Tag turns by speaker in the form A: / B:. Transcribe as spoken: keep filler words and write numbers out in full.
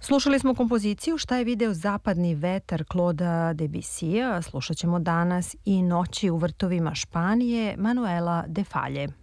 A: Slušali smo kompoziciju Šta je video Zapadni vetar Claude'a Debussija, slušat ćemo danas i Noći u vrtovima Španije Manuela de Falle.